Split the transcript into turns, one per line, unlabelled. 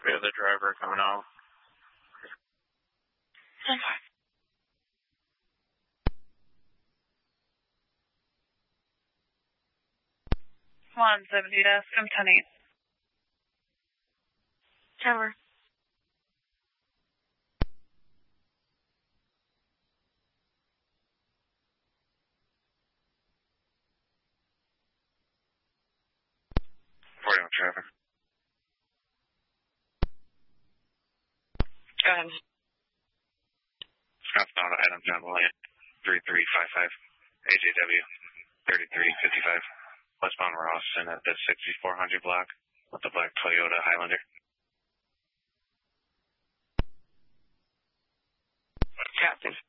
the other driver coming out.
170 desk, I'm 10-8.
Cover.
Traffic.
Go ahead.
Scott's not item John William, 3355, AJW, 3355, westbound Ross, and at the 6400 block with the black Toyota Highlander.
Captain.